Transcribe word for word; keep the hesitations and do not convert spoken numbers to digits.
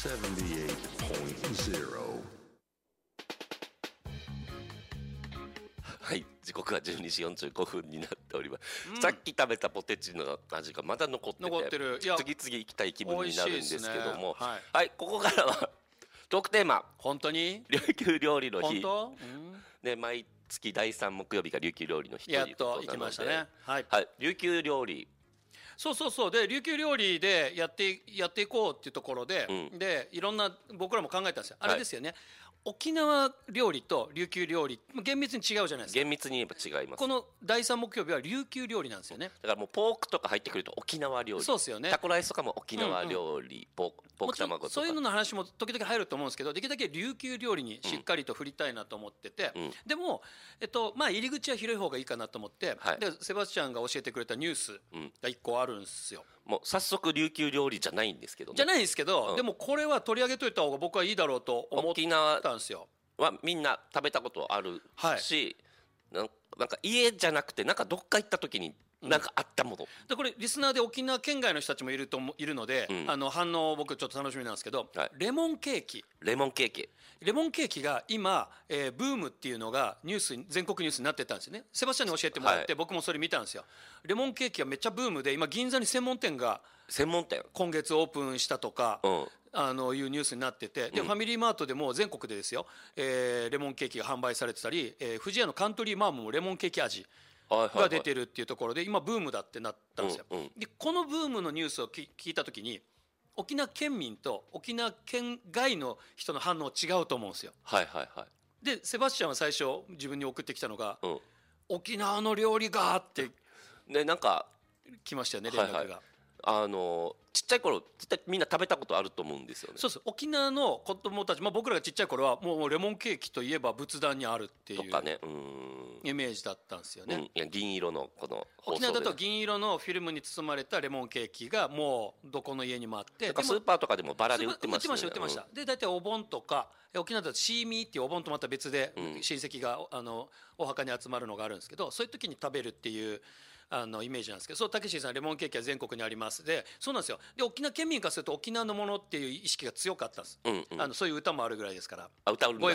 セブンティエイトポイントゼロ。 はい、時刻はじゅうにじよんじゅうごふんになっております、 うんさっき食べたポテチの味がまだ残ってて残ってるいや次々行きたい気分になるんですけども、 美味しいですねはいはい、ここからはトークテーマ本当に琉球料理の日本当、うんね、毎月だいさん木曜日が琉球料理の日とやっいうことなので、 と行きましたねはいはい、琉球料理そうそうそうで琉球料理でやってやっていこうっていうところで、 うんでいろんな僕らも考えたんですよあはいれですよね、沖縄料理と琉球料理厳密に違うじゃないですか。 厳密に言えば違います。 このだいさん木曜日は琉球料理なんですよね。 だからもうポークとか入ってくると沖縄料理、 そうですよねタコライスとかも沖縄料理、ポークポークもちろん卵とかそういうのの話も時々入ると思うんですけど、できるだけ琉球料理にしっかりと振りたいなと思ってて、 うんでも、えっとまあ、入り口は広い方がいいかなと思って、 はいでセバスチャンが教えてくれたニュースがいっこあるんですよ。 もう早速琉球料理じゃないんですけどね。 じゃないんですけど、 うんでもこれは取り上げといた方が僕はいいだろうと思っ沖縄たんですよ。 はみんな食べたことあるはいし、なんなんか家じゃなくてなんかどっか行った時になんかあったもの、 でこれリスナーで沖縄県外の人たちもいると思いるので、 うんあの反応僕ちょっと楽しみなんですけど、 はいレモンケーキレモンケーキレモンケーキが今、えーブームっていうのがニュースに全国ニュースになってたんですよね。セバスチャンに教えてもらって、 はい僕もそれ見たんですよ。レモンケーキがめっちゃブームで今銀座に専門店が専門店、 今月オープンしたとか、 うんあのいうニュースになってて、で、 うんファミリーマートでも全国でですよ、えーレモンケーキが販売されてたり、えー、富士屋のカントリーマームもレモンケーキ味はいはいはいが出てるっていうところで今ブームだってなったんですよ。 うんうんでこのブームのニュースをき聞いた時に沖縄県民と沖縄県外の人の反応違うと思うんですよ。 はいはいはい、 でセバスチャンは最初自分に送ってきたのが、 うん、 沖縄の料理がってでなんか来ましたよね連絡が、 はいはい、あのちっちゃい頃絶対みんな食べたことあると思うんですよね。 そうそう沖縄の子供たち、まあ、僕らがちっちゃい頃はもうレモンケーキといえば仏壇にあるっていうとかね、うーん、 イメージだったんですよね、 うん、いや銀色のこの包装で沖縄だと銀色のフィルムに包まれたレモンケーキがもうどこの家にもあって、 なんかスーパーとかでもバラで売ってますよね。 売ってました売ってました、で大体お盆とか沖縄だとシーミーっていうお盆とまた別でうん親戚があのお墓に集まるのがあるんですけど、そういう時に食べるっていうあのイメージなんですけど、そうたけしさんレモンケーキは全国にありますで、そうなんですよ。で沖縄県民からすると沖縄のものっていう意識が強かったんです、 うんうん、 あのそういう歌もあるぐらいですから。 あ歌う